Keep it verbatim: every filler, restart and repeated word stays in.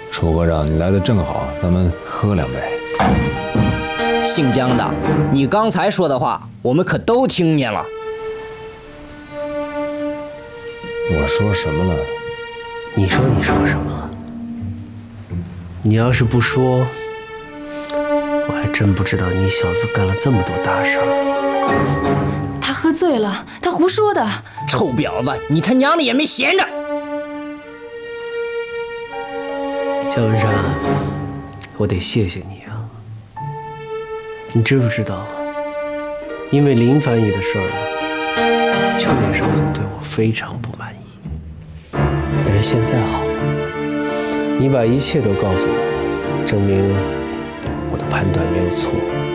楚科长，你来的正好，咱们喝两杯。 姓姜的，你刚才说的话，我们可都听见了。 我说什么了？ 你说你说什么了？你要是不说，我还真不知道你小子干了这么多大事儿。 他喝醉了，他胡说的。 臭婊子，你他娘的也没闲着！ 姜文山，我得谢谢你啊！你知不知道，因为林凡爷的事儿，秋叶少总对我非常不满意。但是现在好了，你把一切都告诉我，证明我的判断没有错。